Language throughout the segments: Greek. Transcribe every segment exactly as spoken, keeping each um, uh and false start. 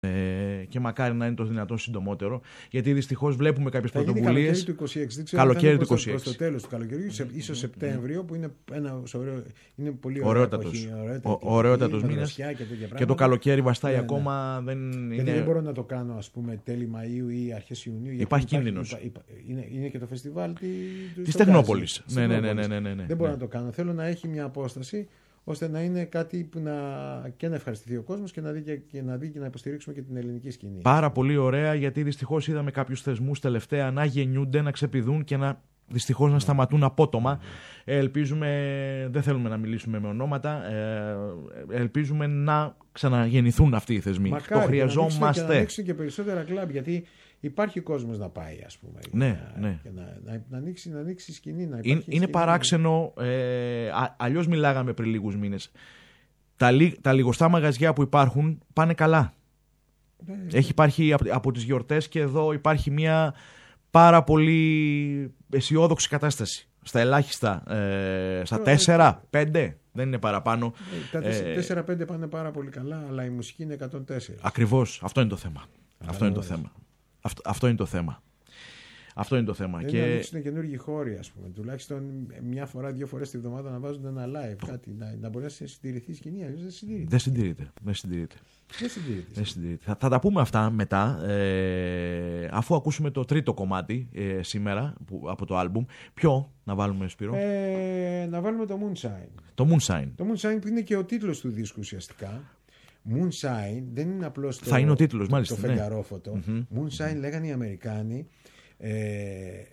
Ε, και μακάρι να είναι το δυνατόν συντομότερο, γιατί δυστυχώς βλέπουμε κάποιες πρωτοβουλίες. Καλοκαίρι του είκοσι έξι, καλοκαίρι του προς, είκοσι έξι. προς το τέλος του καλοκαιριού, ίσως Σεπτέμβριο, που είναι, ένα σωρό, είναι πολύ ωραιότατος. Ωραιότατος μήνας. Και, και το καλοκαίρι βαστάει, ναι, ναι, ακόμα. Δεν, είναι... είναι... δεν μπορώ να το κάνω, ας πούμε, τέλη Μαΐου ή αρχές Ιουνίου. Υπάρχει κίνδυνος. Είναι, είναι και το φεστιβάλ της Τεχνόπολης. Ναι, ναι, ναι, ναι, ναι, ναι, ναι. Δεν μπορώ να το κάνω. Θέλω να έχει μια απόσταση, ώστε να είναι κάτι που να, και να ευχαριστηθεί ο κόσμος και να δει και, και να δει και να υποστηρίξουμε και την ελληνική σκηνή. Πάρα πολύ ωραία, γιατί δυστυχώς είδαμε κάποιους θεσμούς τελευταία να γεννιούνται, να ξεπηδούν και να δυστυχώς να, να σταματούν απότομα. Mm. Ελπίζουμε, δεν θέλουμε να μιλήσουμε με ονόματα, ε, ελπίζουμε να ξαναγεννηθούν αυτοί οι θεσμοί. Μακάρι, το χρειαζόμαστε. Και να ανοίξουν και περισσότερα κλαμπ, γιατί υπάρχει κόσμος να πάει, ας πούμε. Ναι, να, ναι. Και να, να, να, ανοίξει, να ανοίξει σκηνή. Να είναι σκηνή, παράξενο, ε, α, αλλιώς μιλάγαμε πριν λίγους μήνες. Τα, τα λιγοστά μαγαζιά που υπάρχουν πάνε καλά. Ναι, έχει υπάρχει από, από τις γιορτές και εδώ υπάρχει μια πάρα πολύ αισιόδοξη κατάσταση. Στα ελάχιστα, ε, στα τέσσερα πέντε, δεν είναι παραπάνω. Τα τέσσερα πέντε πάνε πάρα πολύ καλά, αλλά η μουσική είναι εκατόν τέσσερα. Ακριβώς, αυτό είναι το θέμα. Αυτό είναι το θέμα. Αυτό, αυτό είναι το θέμα. Αυτό είναι το θέμα. Δεν και... ανοίξουν καινούργιοι χώροι, ας πούμε. Τουλάχιστον μια φορά, δύο φορές τη βδομάδα να βάζουν ένα live. Κάτι, να, να μπορεί να συντηρηθεί η σκηνή. Αλλιώς δεν συντηρείται. Δεν συντηρείται. Δεν συντηρείται. Δεν συντηρείται. Δεν συντηρείται. Θα, θα τα πούμε αυτά μετά, ε, αφού ακούσουμε το τρίτο κομμάτι ε, σήμερα που, από το άλμπουμ. Ποιο να βάλουμε, Σπύρο? Ε, να βάλουμε το Moonshine. Το Moonshine. Το Moonshine που είναι και ο τίτλος του δίσκου ουσιαστικά. Moonshine δεν είναι απλώς το, θα είναι ο τίτλος, το, μάλιστα, το ναι. φεγγαρόφωτο. Mm-hmm. Moonshine λέγανε οι Αμερικάνοι ε,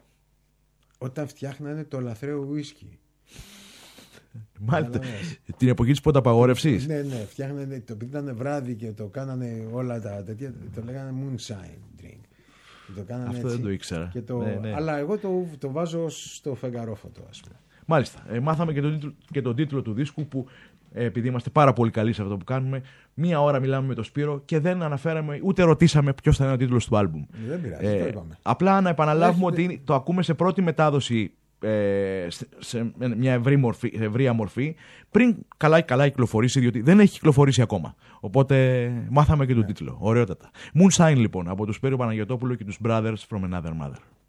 όταν φτιάχνανε το λαθρέο ουίσκι. Μάλιστα. Την εποχή της πρωταπαγόρευσης. Ναι, ναι, φτιάχνανε, το ήταν βράδυ και το κάνανε όλα τα τέτοια, το λέγανε Moonshine drink. Το κάνανε αυτό έτσι, δεν το ήξερα. Και το, ναι, ναι. Αλλά εγώ το, το βάζω στο φεγγαρόφωτο, ας πούμε. Μάλιστα. Ε, μάθαμε και τον, και τον τίτλο του δίσκου που, ε, επειδή είμαστε πάρα πολύ καλοί σε αυτό που κάνουμε, μία ώρα μιλάμε με τον Σπύρο και δεν αναφέραμε ούτε ρωτήσαμε ποιος θα είναι ο τίτλος του άλμπουμ. Δεν πειράζει, ε, το είπαμε. Απλά να επαναλάβουμε Έχει... ότι το ακούμε σε πρώτη μετάδοση ε, σε, σε μια ευρύ μορφή, ευρεία μορφή πριν καλά καλά κυκλοφορήσει, διότι δεν έχει κυκλοφορήσει ακόμα. Οπότε μάθαμε και τον yeah. τίτλο. Ωραιότατα. Moonshine λοιπόν από τον Σπύρο Παναγιωτόπουλο και τους Brothers from Another Mother.